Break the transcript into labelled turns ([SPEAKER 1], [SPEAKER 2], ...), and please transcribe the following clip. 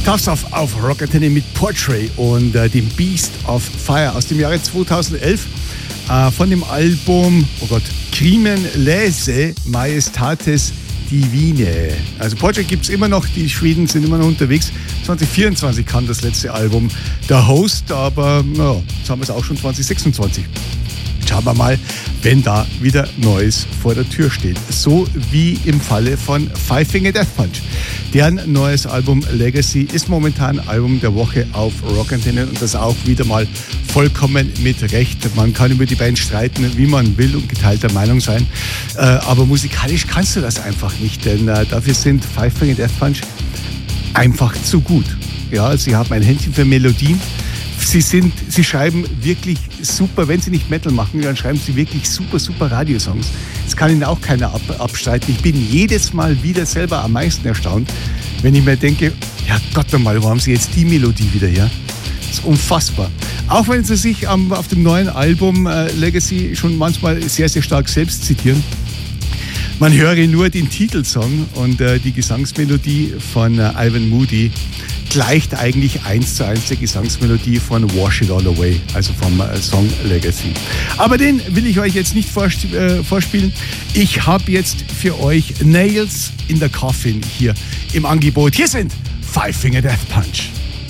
[SPEAKER 1] Stuffs auf Rock Antenne mit Portrait und dem Beast of Fire aus dem Jahre 2011 von dem Album, Crimen Lese Majestatis Divine. Also Portrait gibt es immer noch, die Schweden sind immer noch unterwegs. 2024 kam das letzte Album, der Host, aber jetzt haben wir es auch schon 2026. Schauen wir mal, wenn da wieder Neues vor der Tür steht. So wie im Falle von Five Finger Death Punch. Deren neues Album Legacy ist momentan Album der Woche auf Rock Antenne und das auch wieder mal vollkommen mit Recht. Man kann über die Band streiten, wie man will und geteilter Meinung sein. Aber musikalisch kannst du das einfach nicht, denn dafür sind Five Finger Death Punch einfach zu gut. Ja, sie haben ein Händchen für Melodien. Sie schreiben wirklich super, wenn sie nicht Metal machen, dann schreiben sie wirklich super Radiosongs. Das kann ihnen auch keiner abstreiten. Ich bin jedes Mal wieder selber am meisten erstaunt, wenn ich mir denke, ja Gott nochmal, wo haben sie jetzt die Melodie wieder her? Das ist unfassbar. Auch wenn sie sich auf dem neuen Album Legacy schon manchmal sehr stark selbst zitieren. Man höre nur den Titelsong und die Gesangsmelodie von Ivan Moody gleicht eigentlich 1:1 der Gesangsmelodie von Wash It All Away, also vom Song Legacy. Aber den will ich euch jetzt nicht vorspielen. Ich habe jetzt für euch Nails in the Coffin hier im Angebot. Hier sind Five Finger Death Punch.